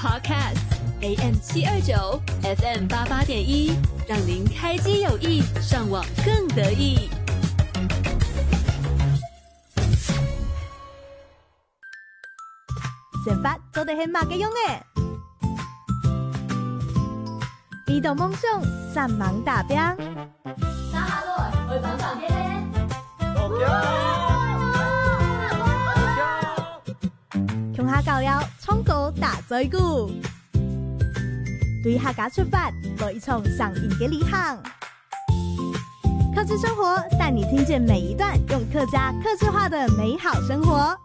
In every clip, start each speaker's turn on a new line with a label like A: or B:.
A: Podcast AM 729 FM 88.1，让您开机有益，上网更得意。
B: 生发做得很马嘅用诶，移动梦想，散芒大兵。
C: 大哈罗，我帮上天嘞。
B: 穷下教了，冲高大嘴鼓，对客家出发，做一场上瘾嘅旅行。客制生活带你听见每一段用客家客制化的美好生活。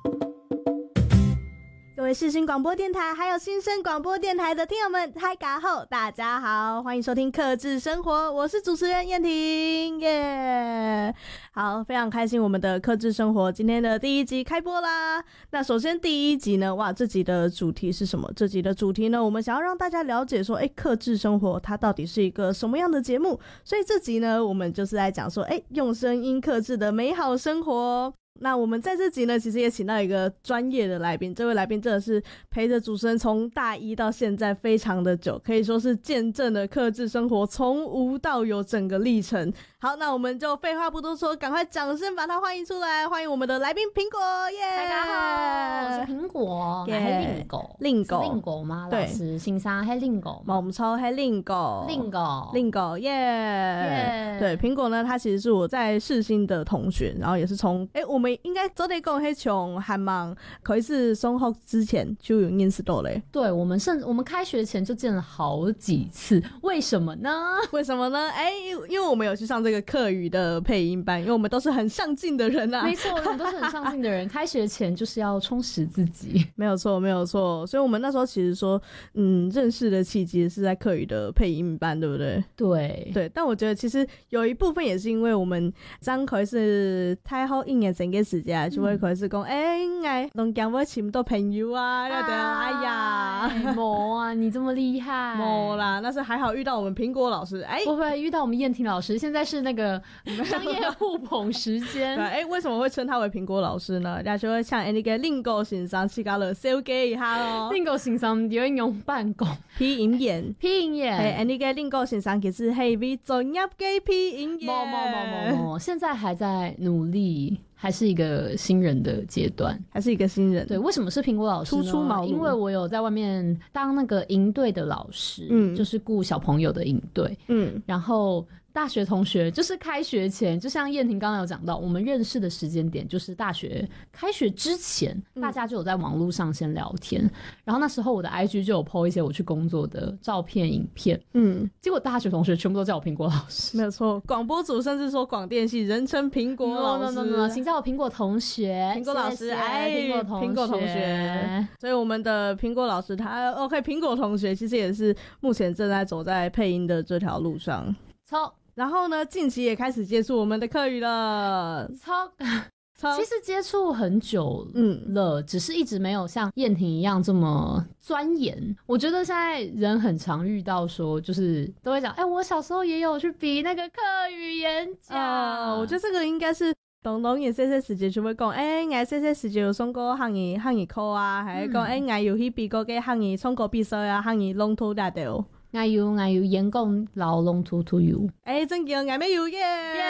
B: 各位世新广播电台还有新生广播电台的听友们，嗨嘎后大家好，欢迎收听客制生活，我是主持人燕婷耶。好，非常开心我们的客制生活今天的第一集开播啦。那首先第一集呢，哇，这集的主题是什么？这集的主题呢，我们想要让大家了解说，客制生活它到底是一个什么样的节目，所以这集呢，我们就是在讲说，用声音客制的美好生活。那我们在这集呢，其实也请到一个专业的来宾，这位来宾真的是陪着主持人从大一到现在非常的久，可以说是见证了客制生活从无到有整个历程。好，那我们就废话不多说，赶快掌声把他欢迎出来，欢迎我们的来宾苹果耶！
C: 大家好，我是苹果，还是令狗？令狗吗？老师，新山还令狗吗？
B: 我们超还令狗耶！对，苹果呢，他其实是我在世新的同学，然后也是从我们应该早得讲，从韩芒可以是松后之前就有认识到嘞。
C: 对，我们开学前就见了好几次，为什么呢？
B: 因为我们有去上这个课语的配音班，因为我们都是很上进的人啊。
C: 没错，我们都是很上进的人。开学前就是要充实自己，
B: 没有错。所以我们那时候其实说，认识的契机是在课语的配音班，对不对？对。但我觉得其实有一部分也是因为我们张可是太好一年整个时间，就会可是讲，拢讲我请到朋友啊，对啊，哎呀，
C: 没啊，你这么厉害，
B: 没啦，那是还好遇到我们苹果老师，
C: 不会遇到我们燕婷老师，现在是那个商业互捧时间。
B: 对，为什么会称他为苹果老师呢？大家就会像那个令狗先生去搞了小给一下咯。
C: 令狗先生就会用办公
B: 配音员，
C: 那
B: 个令狗先生其实是为专业的配音员。
C: 没，现在还在努力。还是一个新人的阶段，
B: 对，
C: 为什么是苹果老师呢？
B: 初出茅庐，
C: 因为我有在外面当那个营队的老师，就是顾小朋友的营队，然后大学同学就是开学前，就像燕婷刚刚有讲到，我们认识的时间点就是大学开学之前，大家就有在网络上先聊天，然后那时候我的 IG 就有 po 一些我去工作的照片影片，结果大学同学全部都叫我苹果老师。
B: 没有错，广播组甚至说广电系人称苹果老师。
C: 请叫我苹果同学，
B: 苹果老师，
C: 苹果同学。
B: 所以我们的苹果老师他 OK， 苹果同学其实也是目前正在走在配音的这条路上。然后呢，近期也开始接触我们的课语了。
C: 其实接触很久了，只是一直没有像燕婷一样这么钻研。我觉得现在人很常遇到说，就是都会讲，我小时候也有去比那个课语演讲。
B: 我觉得这个应该是东也细时节就会讲，我细时节有送过汉语课啊，还是讲我有去比过个汉语创国比赛啊，汉语龙头大掉。
C: 我有演讲老龙图图有，
B: 真叫我没有耶！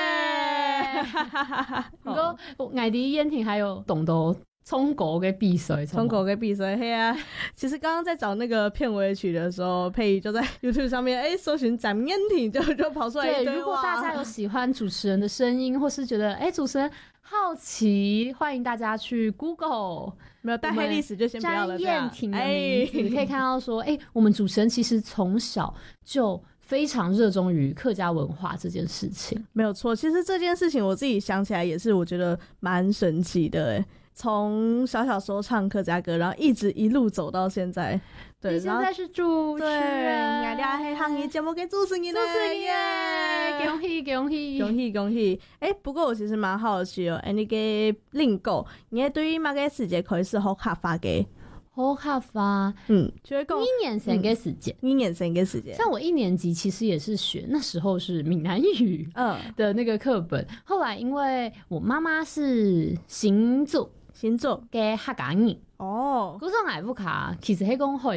C: 不过我的燕婷还有懂得冲狗嘅比赛，
B: 嘿啊！其实刚刚在找那个片尾曲的时候，佩仪就在 YouTube 上面搜寻展燕婷，就跑出来一堆。
C: 对，如果大家有喜欢主持人的声音，或是觉得主持人好奇，欢迎大家去 Google。
B: 没有带黑历史就先不要了。
C: 詹燕婷的名字，你可以看到说，我们主持人其实从小就非常热衷于客家文化这件事情。
B: 没有错，其实这件事情我自己想起来也是，我觉得蛮神奇的从小时候唱客家歌，然后一路走到现在。对，
C: 你现在是主持人，
B: 我俩是行业节目的主持人耶！恭喜！不过我其实蛮好奇那个令狗，你对于哪个时间可以是好客法的？
C: 好客法，
B: 就会讲
C: 1年3个时间
B: ，1年3个时间。
C: 像我1年级其实也是学，那时候是闽南语的那个课本，后来因为我妈妈是新竹嘅客家人。嗰種藝術卡其實喺講可